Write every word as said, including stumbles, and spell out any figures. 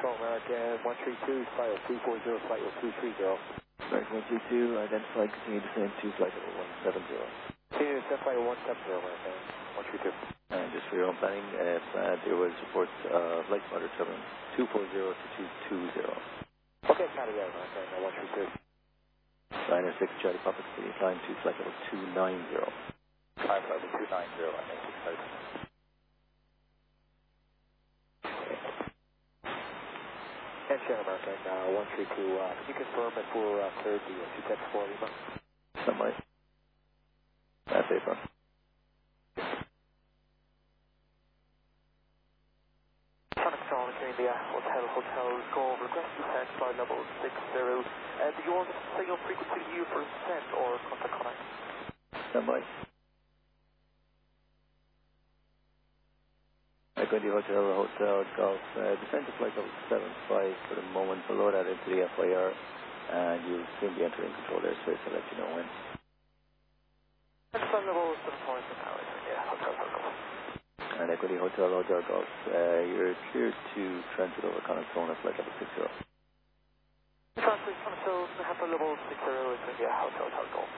Control American one three two, flight level two four zero, flight level two three zero. American one three two, identify, continue descent to flight level one seven zero. Continue descent flight level one seven zero, American one three two. And just for your own planning, uh, uh, there was reports of uh, light spotter traveling two four zero to two two zero. Okay, copy that, American one three two. Liner six, Charlie Papa, continue flying to flight level two nine zero. Flight level two nine zero, Liner six, sorry. And Shannon American uh, one three two, uh, can you confirm if we're uh, cleared the uh, two ten four Lima? Somebody. That's it, bro. Control American India Hotel Hotel Go request descent flight level six zero. Uh, do you want us to signal frequency to you for descent or contact connect? Somebody. Equity Hotel, Hotel, Golf, uh, descend to flight level seven five for the moment, below that into the F I R, and you'll soon be entering control airspace. I'll let you know when. Flight level seven five for now, yeah, Hotel Hotel. And Equity Hotel, Hotel, Golf, uh, you're cleared to transit over Connexion at flight level six zero. Transit Connexion, Hotel level six zero, yeah, Hotel Hotel Golf.